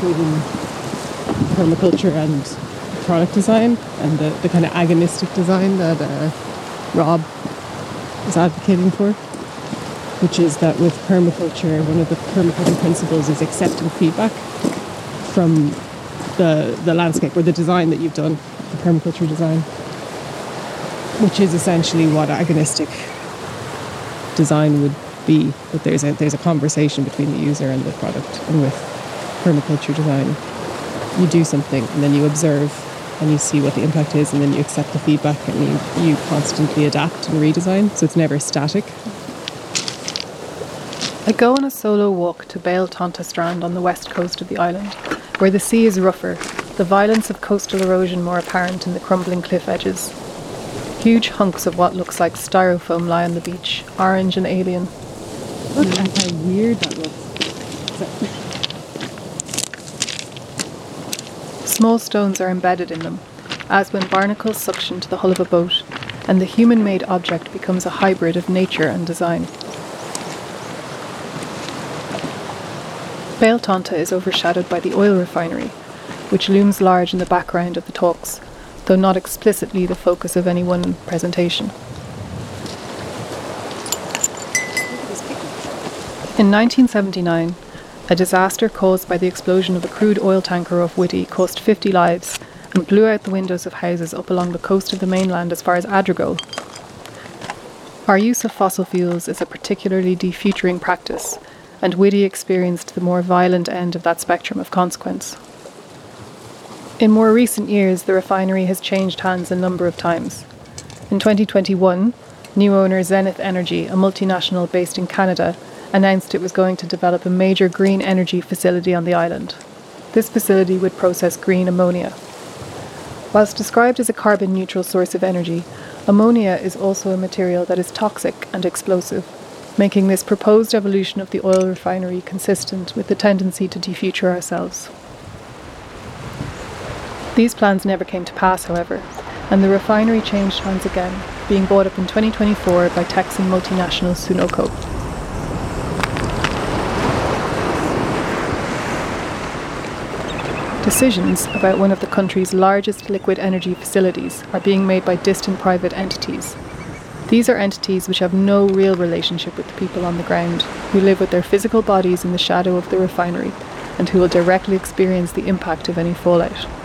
between permaculture and product design, and the kind of agonistic design that Rob is advocating for, which is that with permaculture, one of the permaculture principles is accepting feedback from the landscape or the design that you've done, the permaculture design, which is essentially what agonistic design would be. But there's a conversation between the user and the product. And with permaculture design, you do something and then you observe and you see what the impact is, and then you accept the feedback and you constantly adapt and redesign. So it's never static. I go on a solo walk to Baile Tonta Strand on the west coast of the island, where the sea is rougher, the violence of coastal erosion more apparent in the crumbling cliff edges. Huge hunks of what looks like styrofoam lie on the beach, orange and alien. Look at how weird that looks. Small stones are embedded in them, as when barnacles suction to the hull of a boat, and the human-made object becomes a hybrid of nature and design. Baile Tonta is overshadowed by the oil refinery, which looms large in the background of the talks, though not explicitly the focus of any one presentation. In 1979, a disaster caused by the explosion of a crude oil tanker off Whitty cost 50 lives and blew out the windows of houses up along the coast of the mainland as far as Adrigole. Our use of fossil fuels is a particularly defuturing practice, and Whitty experienced the more violent end of that spectrum of consequence. In more recent years, the refinery has changed hands a number of times. In 2021, new owner Zenith Energy, a multinational based in Canada, announced it was going to develop a major green energy facility on the island. This facility would process green ammonia. Whilst described as a carbon-neutral source of energy, ammonia is also a material that is toxic and explosive, making this proposed evolution of the oil refinery consistent with the tendency to defuture ourselves. These plans never came to pass, however, and the refinery changed hands again, being bought up in 2024 by Texan multinational Sunoco. Decisions about one of the country's largest liquid energy facilities are being made by distant private entities. These are entities which have no real relationship with the people on the ground, who live with their physical bodies in the shadow of the refinery, and who will directly experience the impact of any fallout.